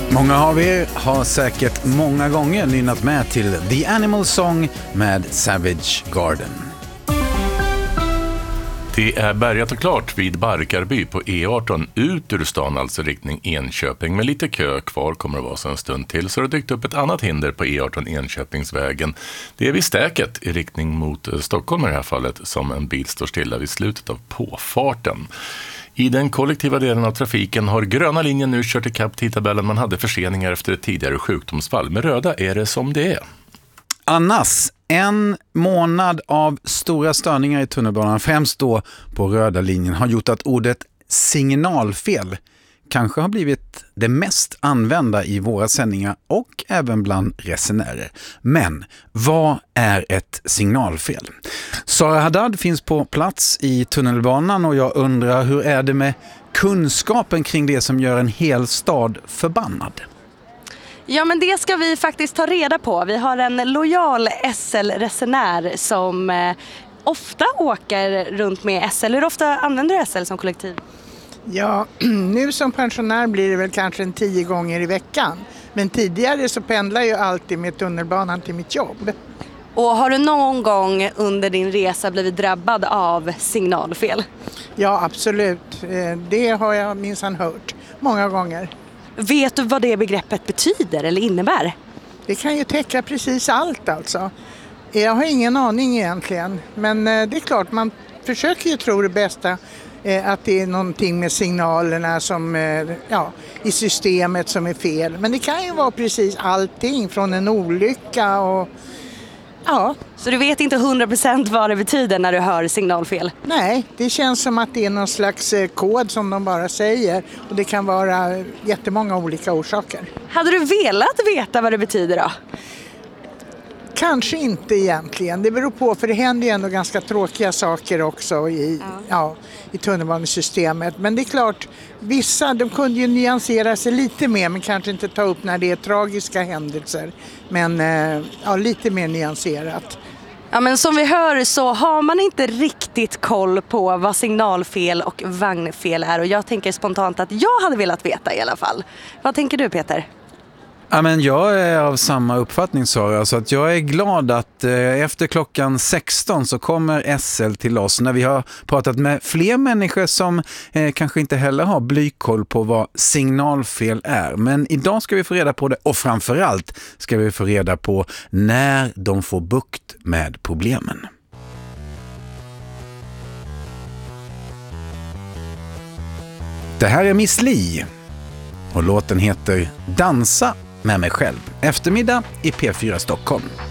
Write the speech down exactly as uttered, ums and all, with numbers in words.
Många av er har säkert många gånger nynnat med till The Animal Song med Savage Garden. Det är bärgat och klart vid Barkarby på E arton ut ur stan, alltså riktning Enköping. Med lite kö kvar kommer det vara så en stund till, så har det dykt upp ett annat hinder på E arton Enköpingsvägen. Det är vid Stäket i riktning mot Stockholm i det här fallet, som en bil står stilla vid slutet av påfarten. I den kollektiva delen av trafiken har gröna linjen nu kört ikapp tidtabellen. Man hade förseningar efter ett tidigare sjukdomsfall. Med röda är det som det är. Annars, en månad av stora störningar i tunnelbanan, främst då på röda linjen, har gjort att ordet signalfel kanske har blivit det mest använda i våra sändningar och även bland resenärer. Men vad är ett signalfel? Sara Haddad finns på plats i tunnelbanan och jag undrar, hur är det med kunskapen kring det som gör en hel stad förbannad? Ja, men det ska vi faktiskt ta reda på. Vi har en lojal S L-resenär som eh, ofta åker runt med S L. Hur ofta använder du S L som kollektiv? Ja, nu som pensionär blir det väl kanske en tio gånger i veckan. Men tidigare så pendlar jag alltid med tunnelbanan till mitt jobb. Och har du någon gång under din resa blivit drabbad av signalfel? Ja, absolut. Det har jag minsann hört många gånger. Vet du vad det begreppet betyder eller innebär? Det kan ju täcka precis allt alltså. Jag har ingen aning egentligen. Men det är klart, man försöker ju tro det bästa. Att det är någonting med signalerna som, ja, i systemet som är fel. Men det kan ju vara precis allting från en olycka och ja. Så du vet inte hundra procent vad det betyder när du hör signalfel? Nej, det känns som att det är någon slags kod som de bara säger. Och det kan vara jättemånga olika orsaker. Hade du velat veta vad det betyder då? Kanske inte egentligen. Det beror på, för det händer ju ändå ganska tråkiga saker också i, ja. Ja, i tunnelbanesystemet. Men det är klart, vissa de kunde ju nyansera sig lite mer, men kanske inte ta upp när det är tragiska händelser. Men ja, lite mer nyanserat. Ja, men som vi hör så har man inte riktigt koll på vad signalfel och vagnfel är. Och jag tänker spontant att jag hade velat veta i alla fall. Vad tänker du, Peter? Ja, men jag är av samma uppfattning, Sara, så att jag är glad att eh, efter klockan sexton så kommer S L till oss när vi har pratat med fler människor som eh, kanske inte heller har blykoll på vad signalfel är. Men idag ska vi få reda på det, och framförallt ska vi få reda på när de får bukt med problemen. Det här är Miss Li och låten heter Dansa med mig själv. Eftermiddag i P fyra Stockholm.